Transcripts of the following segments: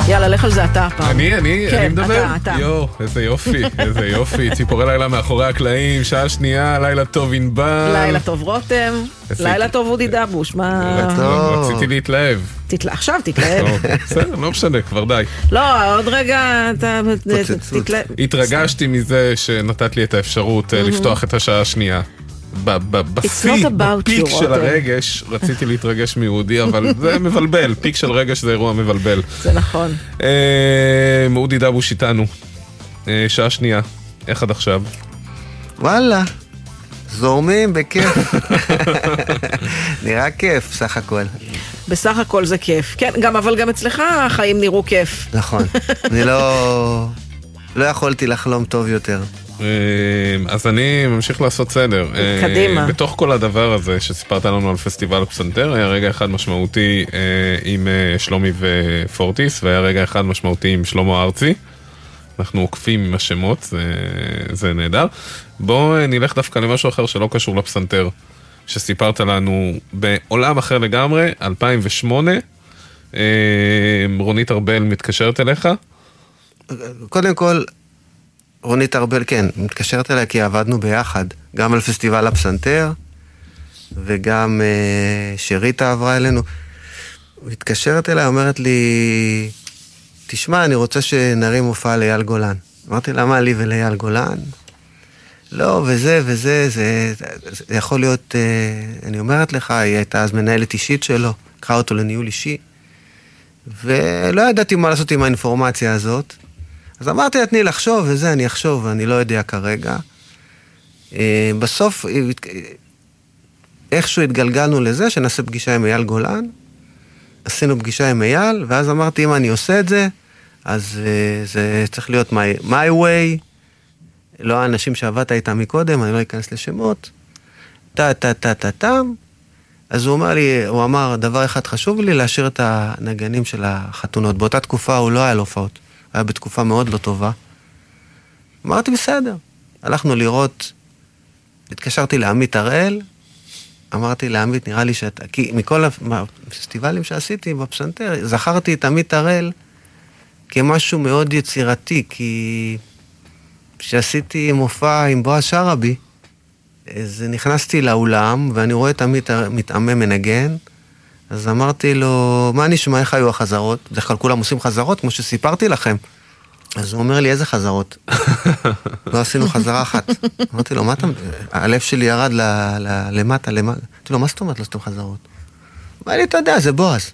יאללה, לך על זה אתה הפעם. אני מדבר? אתה. יו, איזה יופי, איזה יופי. ציפורי לילה מאחורי הקלעים, שעה שנייה, לילה טוב ענבל. לילה טוב רותם, לילה טוב אודי דבוש, מה... רציתי להתלהב. עכשיו תתלהב. בסדר, לא משנה, כבר די. לא, עוד רגע אתה תתלהב. התרגשתי מזה שנתת לי את האפשרות לפתוח את השעה השנייה. בפיק של הרגש, רציתי להתרגש מיהודי, אבל זה מבלבל, פיק של רגש זה אירוע מבלבל. זה נכון. אודי דבוש איתנו, שעה שנייה, איך עד עכשיו? וואלה, זורמים בכיף. נראה כיף, סך הכל. בסך הכל זה כיף. כן, אבל גם אצלך החיים נראו כיף. נכון, אני לא יכולתי לחלום טוב יותר. אז אני ממשיך לעשות סדר. קדימה. בתוך כל הדבר הזה שסיפרת לנו על פסטיבל הפסנתר, היה רגע אחד משמעותי עם שלומי ופורטיס, והיה רגע אחד משמעותי עם שלמה ארצי. אנחנו עוקפים עם השמות, זה נהדר. בואו נלך דווקא למשהו אחר שלא קשור לפסנתר, שסיפרת לנו בעולם אחר לגמרי, 2008, רונית ארבל מתקשרת אליך? קודם כל, רונית ארבל, כן, מתקשרת אליה כי עבדנו ביחד, גם על פסטיבל הפסנתר, וגם שריטה עברה אלינו. מתקשרת אליה, אומרת לי, תשמע, אני רוצה שנרים הופעה לאייל גולן. אמרתי, למה לי ולאייל גולן? לא, וזה, זה יכול להיות, אני אומרת לך, היא הייתה אז מנהלת אישית שלו, קרא אותו לניהול אישי, ולא ידעתי מה לעשות עם האינפורמציה הזאת, אז אמרתי, תני לחשוב, וזה אני אחשוב, אני לא יודע כרגע. בסוף, איכשהו התגלגלנו לזה, שנעשה פגישה עם אייל גולן, עשינו פגישה עם אייל, ואז אמרתי, אם אני עושה את זה, אז זה צריך להיות my way, לא האנשים שעבדת איתם מקודם, אני לא אכנס לשמות, אז הוא אמר, דבר אחד חשוב לי, להשאיר את הנגנים של החתונות. באותה תקופה הוא לא היה לו הופעות. היה בתקופה מאוד לא טובה. אמרתי, בסדר. הלכנו לראות, התקשרתי לעמית הראל, אמרתי לעמית, נראה לי שאתה, כי מכל הפסטיבלים שעשיתי בפסנתר, זכרתי את עמית הראל כמשהו מאוד יצירתי, כי כשעשיתי מופע עם בועז שרעבי, אז נכנסתי לאולם, ואני רואה את עמית מתאמן מנגן, אז אמרתי לו, מה נשמע, איך היו החזרות? בדרך כלל כולם עושים חזרות, כמו שסיפרתי לכם. אז הוא אומר לי, איזה חזרות? לא עשינו חזרה אחת. אמרתי לו, מה אתה... הלב שלי ירד למטה. אמרתי לו, מה זאת אומרת לא עשיתם חזרות? אמר לי, אתה יודע, זה בועז.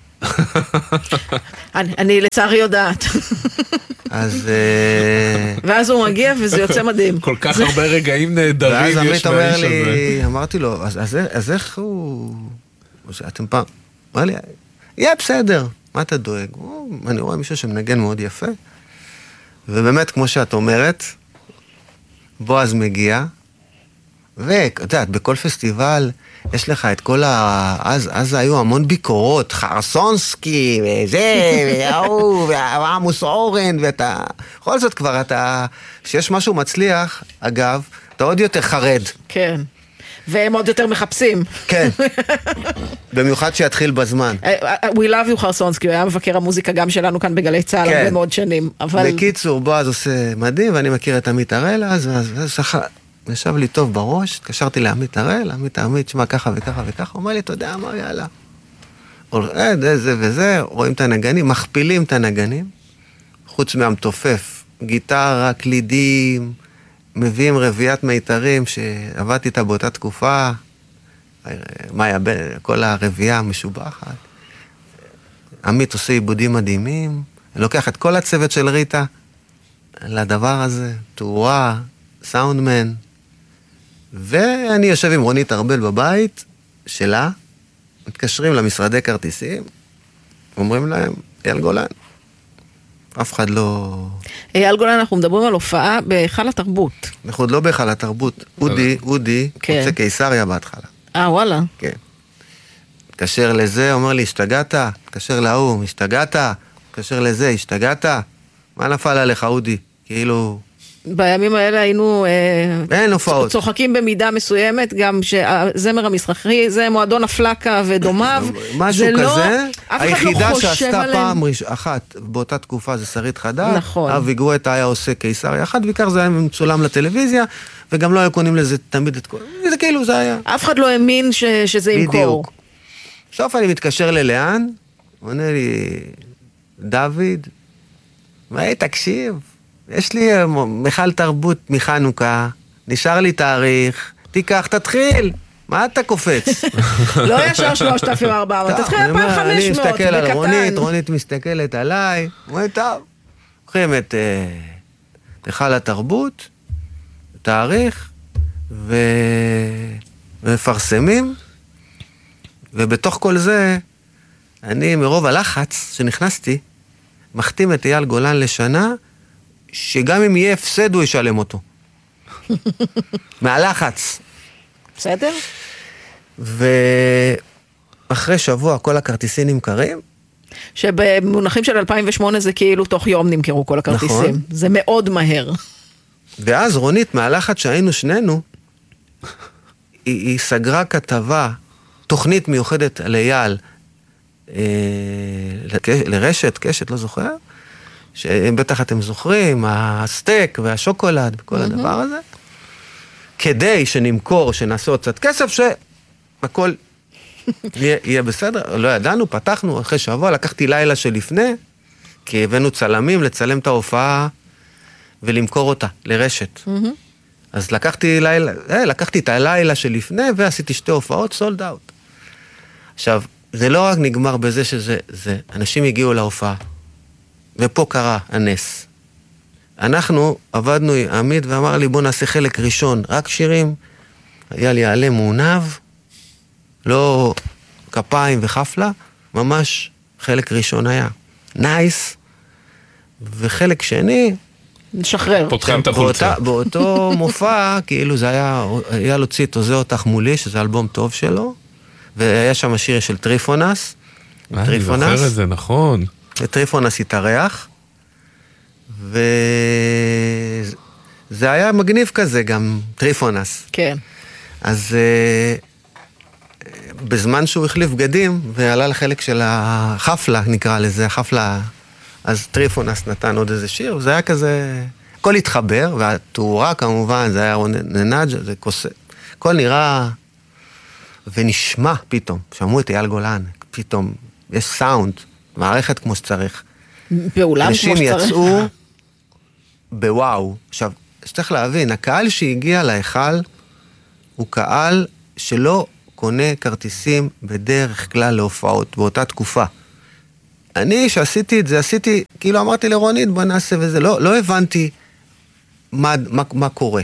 אני לצערי יודעת. אז... ואז הוא מגיע וזה יוצא מדהים. כל כך הרבה רגעים נהדרים יש מהאיש הזה. אמרתי לו, אז איך הוא... אתם פעם... אמר לי, יהיה בסדר, מה אתה דואג? אני רואה מישהו שמנגן מאוד יפה, ובאמת, כמו שאת אומרת, בועז מגיע, ואת יודעת, בכל פסטיבל יש לך את כל אז היו המון ביקורות, חרסונסקי, וזה, ועמוס אורן, ואתה... בכל זאת כבר אתה... שיש משהו מצליח, אגב, אתה עוד יותר חרד. כן. והם עוד יותר מחפשים. כן. במיוחד שיתחיל בזמן. We love you חרסונסקי, הוא היה מבקר המוזיקה גם שלנו כאן בגלי צהל הרבה מאוד שנים. בקיצור, בועז עושה מדהים, ואני מכיר את עמית הראל, אז ישב לי טוב בראש, התקשרתי לעמית הראל, עמית, שמה ככה וככה וככה, הוא אומר לי, אתה יודע מה, יאללה. זה וזה, רואים את הנגנים, מכפילים את הנגנים, חוץ מהמתופף, גיטרה, קלידים, מביאים רביעת מיתרים שעבדתי איתה באותה תקופה, כל הרביעה משובחת. עמית עושה עיבודים מדהימים, אני לוקח את כל הצוות של ריטה לדבר הזה, תאורה, סאונדמן, ואני יושב עם רונית ארבל בבית שלה, מתקשרים למשרדי כרטיסים, אומרים להם, אייל גולן. אף אחד לא... אייל גולן, אנחנו מדברים על הופעה בהיכל התרבות. אנחנו עוד לא בהיכל התרבות. אודי, רוצה קיסריה בהתחלה. וואלה. כן. מתקשר לזה, אומר לי, השתגעת? מתקשר להוא, השתגעת? מתקשר לזה, השתגעת? מה נפל עליך, אודי? כאילו, בימים האלה היינו אין הופעות. צוחקים במידה מסוימת, גם שהזמר המסחרי, זה מועדון הפלקה ודומיו. משהו כזה, היחידה לא שעשתה פעם אחת באותה תקופה זה שרית חדד, נכון. אבי גואטה היה עושה קיסריה אחת, בעיקר זה היה מצולם לטלוויזיה, וגם לא היו קונים לזה תמיד את כל... זה כאילו זה היה. אף אחד לא האמין שזה ימכור. בדיוק. בסוף אני מתקשר ללאן, הוא עונה לי, דוד, תקשיב, יש לי מיכל תרבות מחנוכה, נשאר לי תאריך, תיקח, תתחיל. מה אתה קופץ? לא ישר 3,400, תתחיל 2,500, אני מסתכל על בקטן. רונית מסתכלת עליי, אומרת, טוב, לוקחים את מיכל התרבות, תאריך, ומפרסמים, ובתוך כל זה, אני מרוב הלחץ שנכנסתי, מחתים את אייל גולן לשנה, שגם אם יהיה הפסד הוא ישלם אותו. מהלחץ. בסדר? ואחרי שבוע כל הכרטיסים נמכרים. שבמונחים של 2008 זה כאילו תוך יום נמכרו כל הכרטיסים. נכון. זה מאוד מהר. ואז רונית, מהלחץ שהיינו שנינו, היא סגרה כתבה, תוכנית מיוחדת על אייל, לרשת, קשת, לא זוכר, שבטח אתם זוכרים, הסטייק והשוקולד, כל הדבר הזה, כדי שנמכור, שנעשה עוד קצת כסף, שהכל יהיה בסדר. לא ידענו, פתחנו, אחרי שבוע, לקחתי לילה שלפני, כי הבאנו צלמים לצלם את ההופעה, ולמכור אותה לרשת. אז לקחתי את הלילה שלפני, ועשיתי 2 הופעות, סולד אאוט. עכשיו, זה לא רק נגמר בזה אנשים הגיעו להופעה, ופה קרה הנס. אנחנו עבדנו, עמית ואמר לי, בוא נעשה חלק ראשון, רק שירים, היה לי יעלה מעונב, לא כפיים וחפלה, ממש חלק ראשון היה. נייס, וחלק שני, נשחרר. פותחים את החולצה. באותו מופע, כאילו זה היה להוציא את עוזי אותך מולי, שזה אלבום טוב שלו, והיה שם שיר של טריפונס. אני זוכר את זה, נכון. טריפונס התארח, וזה היה מגניב כזה, גם טריפונס. כן. אז בזמן שהוא החליף בגדים, ועלה לחלק של החפלה, נקרא לזה, החפלה, אז טריפונס נתן עוד איזה שיר, וזה היה כזה, הכל התחבר, והתאורה כמובן, זה היה ננג', זה כוסה, הכל נראה ונשמע פתאום, שמעו את אייל גולן, פתאום יש סאונד, מערכת כמו שצריך. באולם כמו שצריך. אנשים יצאו בוואו. עכשיו, שצריך להבין, הקהל שהגיע להיכל, הוא קהל שלא קונה כרטיסים בדרך כלל להופעות, באותה תקופה. אני, שעשיתי את זה, כאילו אמרתי לרונית, בוא נעשה וזה, לא הבנתי מה קורה.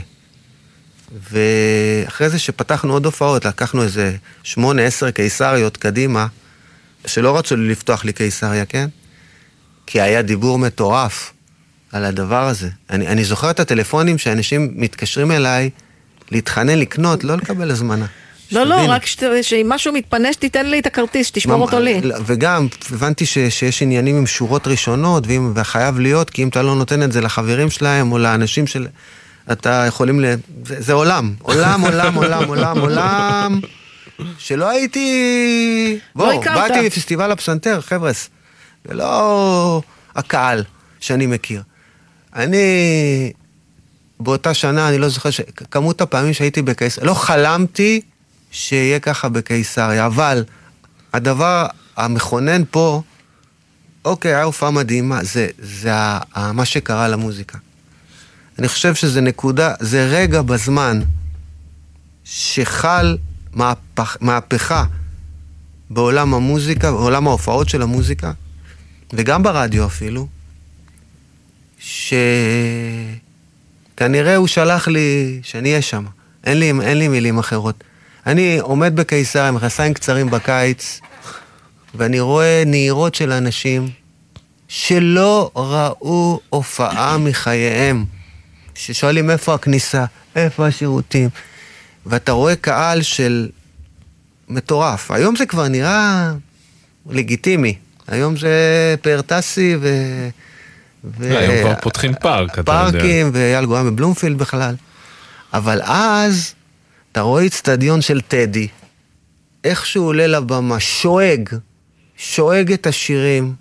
ואחרי זה שפתחנו עוד הופעות, לקחנו איזה 8-10 קיסריות קדימה, שלא רצו לי לפתוח לי קיסריה, כן? כי היה דיבור מטורף על הדבר הזה. אני זוכר את הטלפונים שאנשים מתקשרים אליי, להתחנן לקנות, לא לקבל הזמנה. לא, רק שאם משהו מתפנש, תיתן לי את הכרטיס, תשמור אותו לי. וגם, הבנתי שיש עניינים עם שורות ראשונות, וחייב להיות, כי אם אתה לא נותן את זה לחברים שלהם, או לאנשים של... אתה יכולים זה עולם, שלא הייתי... באתי מפסטיבל הפסנתר, חבר'ס. זה לא הקהל שאני מכיר. אני... באותה שנה, אני לא זוכר כמות הפעמים שהייתי בקיסריה, לא חלמתי שיהיה ככה בקיסריה, אבל הדבר המכונן פה, אוקיי, היה הופעה מדהימה, זה מה שקרה למוזיקה. אני חושב שזה נקודה, זה רגע בזמן שחל מהפכה בעולם המוזיקה, בעולם ההופעות של המוזיקה, וגם ברדיו אפילו, שכנראה הוא שלח לי שאני אהיה שם. אין לי מילים אחרות. אני עומד בקיסריה, מכנסיים קצרים בקיץ, ואני רואה נהירות של אנשים שלא ראו הופעה מחייהם. ששואלים איפה הכניסה, איפה השירותים, ואתה רואה קהל של מטורף. היום זה כבר נראה לגיטימי. היום זה פרטסי היום כבר פותחים פארק, אתה יודע. פארקים, ואייל גולן בבלומפילד בכלל. אבל אז, אתה רואה אצטדיון של טדי, איך שהוא עולה לבמה, שואג את השירים,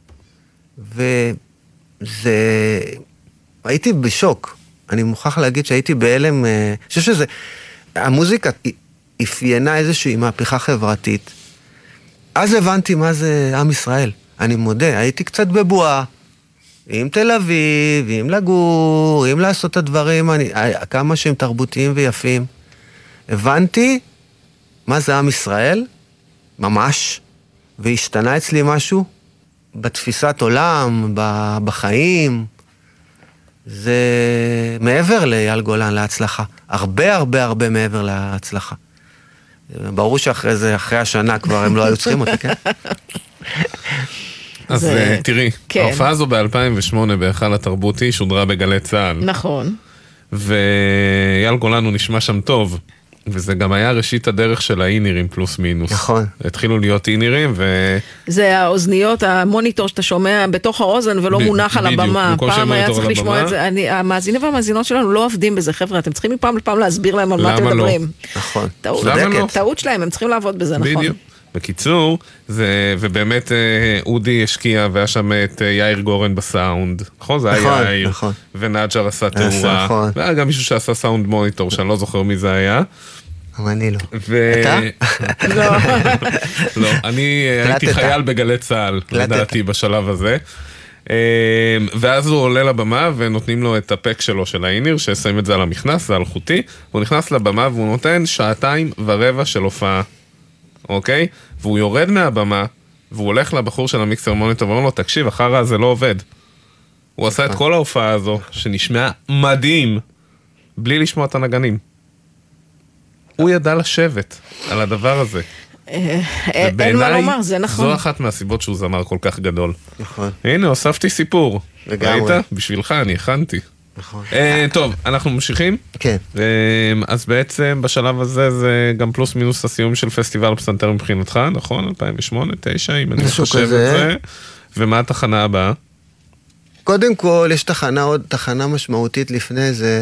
וזה... הייתי בשוק. אני מוכרח להגיד שהייתי בהלם, אני חושב שזה... המוזיקה אפיינה איזושהי מהפכה חברתית. אז הבנתי מה זה עם ישראל. אני מודה, הייתי קצת בבועה, עם תל אביב, עם לגור, עם לעשות את הדברים, כמה שהם תרבותיים ויפים. הבנתי מה זה עם ישראל, ממש, והשתנה אצלי משהו בתפיסת עולם, בחיים. זה מעבר לאייל גולן, להצלחה. הרבה הרבה הרבה מעבר להצלחה. ברור שאחרי זה, אחרי השנה כבר הם לא היו צריכים אותי, כן? אז תראי, ההופעה הזו ב-2008 בהיכל התרבותי שודרה בגלי צה"ל. נכון. ואייל גולן הוא נשמע שם טוב, וזה גם היה ראשית הדרך של האינירים פלוס מינוס. נכון. התחילו להיות אינירים זה האוזניות, המוניטור שאתה שומע בתוך האוזן ולא מונח על הבמה. פעם היה צריך לשמוע את זה. המאזינים והמאזינות שלנו לא עובדים בזה, חבר'ה, אתם צריכים מפעם לפעם להסביר להם על מה אתם מדברים. נכון. טעות שלהם, הם צריכים לעבוד בזה, נכון. בדיוק. בקיצור, ובאמת אודי השקיע, והיה שם את יאיר גורן בסאונד, נכון? זה היה יאיר, ונאג'ר עשה תאורה, והיה גם מישהו שעשה סאונד מוניטור, שאני לא זוכר מי זה היה. אבל אני לא. אתה? לא. לא, אני הייתי חייל בגלי צה"ל, לדעתי, בשלב הזה. ואז הוא עולה לבמה, ונותנים לו את הפק שלו של האיניר, ששמים את זה על המכנס, זה אלחוטי, הוא נכנס לבמה, והוא נותן 2.25 של הופעה. אוקיי? והוא יורד מהבמה, והוא הולך לבחור של המיקסר מוניטור, ואומר לו, תקשיב, אחר זה לא עובד. הוא עשה את כל ההופעה הזו, שנשמעה מדהים, בלי לשמוע את הנגנים. הוא ידע לשבת על הדבר הזה. אין מה לומר, זה נכון. זו אחת מהסיבות שהוא זמר כל כך גדול. נכון. הנה, הוספתי סיפור. ראית? בשבילך, אני הכנתי. נכון. טוב, אנחנו ממשיכים? כן. אז בעצם בשלב הזה זה גם פלוס מינוס הסיום של פסטיבל פסנתר מבחינתך, נכון? 2008, 2009, אם אני חושב את זה. ומה התחנה הבאה? קודם כל, יש עוד תחנה משמעותית לפני זה,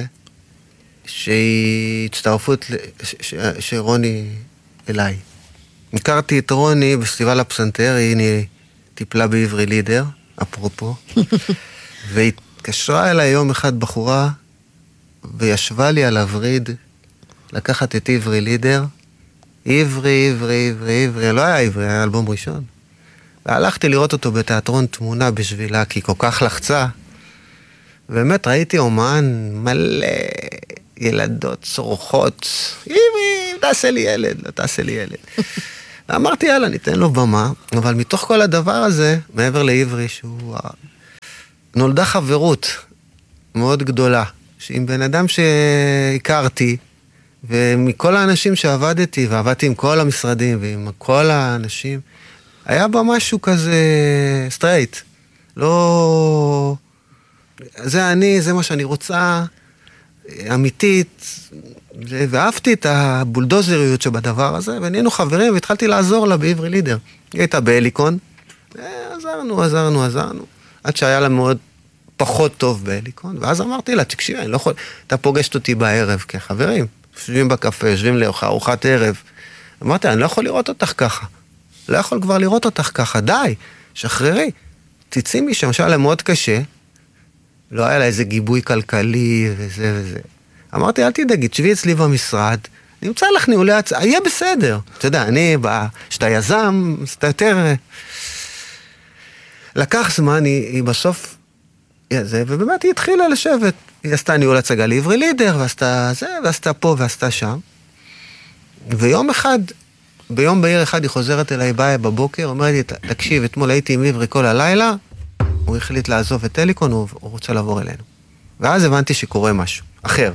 שהיא הצטרפות שרוני אליי. הכרתי את רוני בפסטיבל הפסנתר, היא טיפלה בעברי לידר, אפרופו, והיא התקשרה אליי יום אחד בחורה, וישבה לי על הווריד, לקחת את עברי לידר, עברי, לא היה עברי, היה אלבום ראשון. והלכתי לראות אותו בתיאטרון תמונה בשבילה, כי היא כל כך לחצה. באמת ראיתי אומן מלא ילדות, צורכות, עברי, תעשה לי ילד, לא תעשה לי ילד. ואמרתי, יאללה, ניתן לו במה, אבל מתוך כל הדבר הזה, מעבר לעברי, שהוא... נולדה חברות מאוד גדולה, שעם בן אדם שהכרתי, ומכל האנשים שעבדתי, ועבדתי עם כל המשרדים, ועם כל האנשים, היה בה משהו כזה סטרייט. לא... זה אני, זה מה שאני רוצה, אמיתית, ואהבתי את הבולדוזריות שבדבר הזה, ונהיינו חברים, והתחלתי לעזור לה בעברי לידר. היא הייתה בהליקון, עזרנו. עד שהיה לה מאוד פחות טוב בהליקון, ואז אמרתי לה, תקשיבי, אני לא יכול, אתה פוגשת אותי בערב כחברים, יושבים בקפה, יושבים לארוחת ערב, אמרתי, אני לא יכול לראות אותך ככה, לא יכול כבר לראות אותך ככה, די, שחררי, תצאי משם, שהיה לה מאוד קשה, לא היה לה איזה גיבוי כלכלי וזה. אמרתי, אל תדאגי, תשבי אצלי במשרד, נמצא לך ניהולי יהיה בסדר. אתה יודע, שאתה יזם, אתה יותר... לקח זמן, היא בסוף, ובאמת היא התחילה לשבת. היא עשתה ניהול הצגה לעברי לידר, ועשתה זה, ועשתה פה, ועשתה שם. ויום אחד, ביום בהיר אחד, היא חוזרת אליי, באה בבוקר, אומרת לי, תקשיב, אתמול הייתי עם עברי כל הלילה, הוא החליט לעזוב את הליקון, הוא רוצה לעבור אלינו. ואז הבנתי שקורה משהו אחר.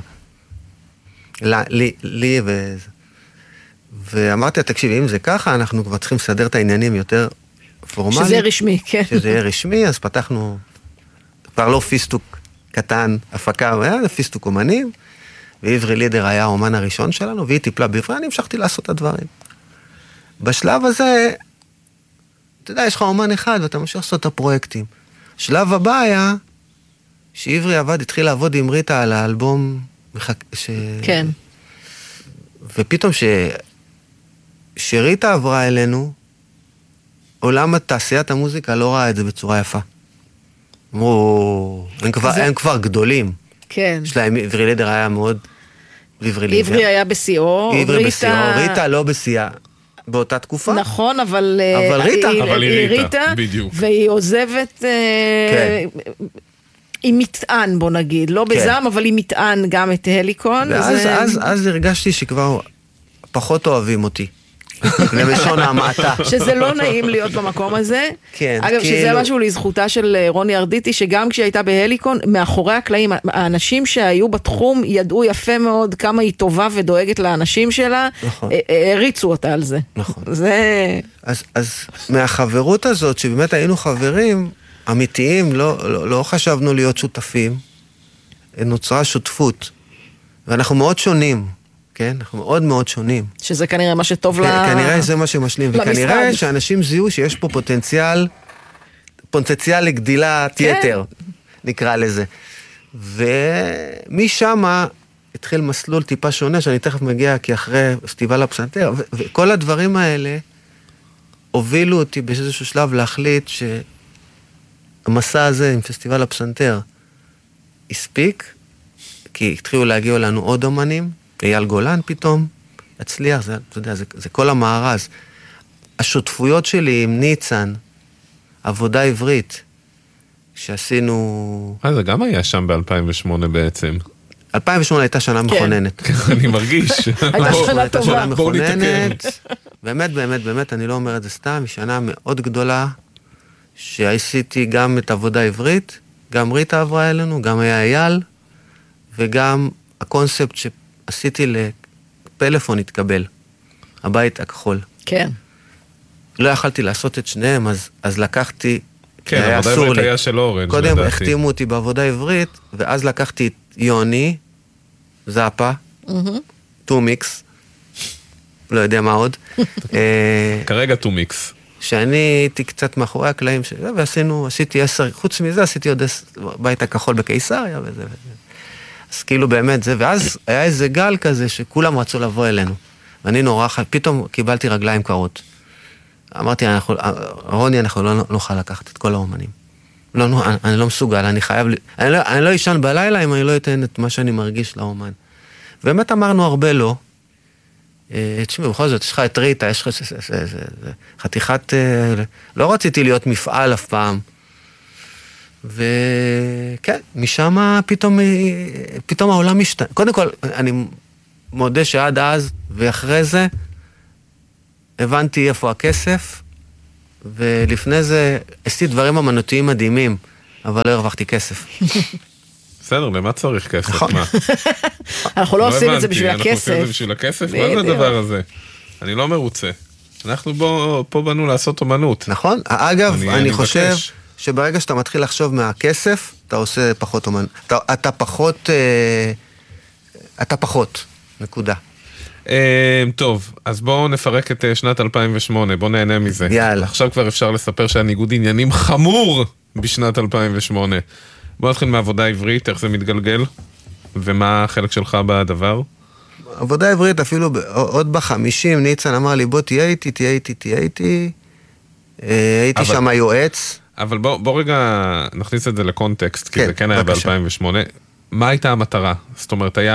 לי ואמרתי, תקשיב, אם זה ככה, אנחנו כבר צריכים לסדר את העניינים יותר פורמלית. שזה רשמי, כן. שזה יהיה רשמי, אז פתחנו, כבר לא פיסטוק קטן, הפקה, היה פיסטוק אומנים, ועברי לידר היה האומן הראשון שלנו, והיא טיפלה בעברי, אני המשכתי לעשות את הדברים. בשלב הזה, אתה יודע, יש לך אומן אחד, ואתה ממשיך לעשות את הפרויקטים. שלב הבא היה שעברי התחיל לעבוד עם ריטה על האלבום, כן. ופתאום שריטה עברה אלינו, עולם תעשיית המוזיקה לא ראה את זה בצורה יפה. אמרו, הם כבר גדולים. כן. יש להם, עברי לידר היה מאוד... עברי היה בשיאו. ריטה לא בשיאה. באותה תקופה. נכון, אבל היא ריטה, בדיוק. והיא עוזבת עם מטען, בוא נגיד. לא בזעם, אבל היא מטען גם את הליקון. אז הרגשתי שכבר פחות אוהבים אותי. למשון המעטה. שזה לא נעים להיות במקום הזה. כן. אגב, שזה משהו לזכותה של רוני ארדיטי, שגם כשהיא הייתה בהליקון, מאחורי הקלעים, האנשים שהיו בתחום ידעו יפה מאוד כמה היא טובה ודואגת לאנשים שלה, הריצו אותה על זה. נכון. אז מהחברות הזאת, שבאמת היינו חברים אמיתיים, לא חשבנו להיות שותפים, נוצרה שותפות, ואנחנו מאוד שונים. כן, אנחנו מאוד מאוד שונים. שזה כנראה מה שטוב כנראה זה מה שמשלים, וכנראה שאנשים זיהו שיש פה פוטנציאל לגדילת יתר, נקרא לזה. ומשם התחיל מסלול טיפה שונה, שאני תכף מגיע, כי אחרי פסטיבל הפסנתר, וכל הדברים האלה הובילו אותי באיזשהו שלב להחליט שהמסע הזה עם פסטיבל הפסנתר הספיק, כי התחילו להגיע לנו עוד אומנים, אייל גולן פתאום, הצליח, זה, אתה יודע, זה כל המארז. השותפויות שלי עם ניצן, עבודה עברית, שעשינו... זה גם היה שם ב-2008 בעצם. 2008 הייתה שנה מכוננת. אני מרגיש. הייתה שנה מכוננת. באמת, אני לא אומר את זה סתם, היא שנה מאוד גדולה, שעשיתי גם את עבודה עברית, גם ריטה עברה אלינו, גם היה אייל, וגם הקונספט עשיתי לפלאפון התקבל, הבית הכחול. כן. לא יכלתי לעשות את שניהם, אז לקחתי... כן, עבודה עברית היה של אורן. קודם החתימו אותי בעבודה עברית, ואז לקחתי את יוני, זאפה, טומיקס, לא יודע מה עוד. כרגע טומיקס. שאני הייתי קצת מאחורי הקלעים, ועשיתי 10, חוץ מזה עשיתי עוד בית הכחול בקיסריה וזה. אז כאילו באמת זה, ואז היה איזה גל כזה שכולם רצו לבוא אלינו. ואני נורא, פתאום קיבלתי רגליים קרות. אמרתי, רוני, אנחנו לא נוכל לקחת את כל האומנים. לא, אני לא מסוגל, אני חייב, אני לא ישן בלילה אם אני לא אתן את מה שאני מרגיש לאומן. באמת אמרנו הרבה לא. תשמעו, בכל זאת, יש לך את ריטה, יש לך חתיכת, לא רציתי להיות מפעל אף פעם. וכן, משם פתאום העולם משתנה. קודם כל, אני מודה שעד אז ואחרי זה הבנתי איפה הכסף, ולפני זה עשיתי דברים אמנותיים מדהימים, אבל לא הרווחתי כסף. בסדר, למה צריך כסף? מה? אנחנו לא עושים את זה בשביל הכסף. אנחנו עושים את זה בשביל הכסף? מה זה הדבר הזה? אני לא מרוצה. אנחנו פה באנו לעשות אומנות. נכון. אגב, אני חושב שברגע שאתה מתחיל לחשוב מהכסף, אתה עושה פחות אומנות. אתה פחות. נקודה. טוב, אז בואו נפרק את שנת 2008, בואו נהנה מזה. יאללה. עכשיו כבר אפשר לספר שהניגוד עניינים חמור בשנת 2008. בואו נתחיל מעבודה עברית, איך זה מתגלגל, ומה החלק שלך בדבר? עבודה עברית, אפילו עוד ב50, ניצן אמר לי, בוא תהיה איתי, הייתי שם היועץ. אבל בוא רגע נכניס את זה לקונטקסט, כי זה כן היה ב-2008. מה הייתה המטרה? זאת אומרת, היה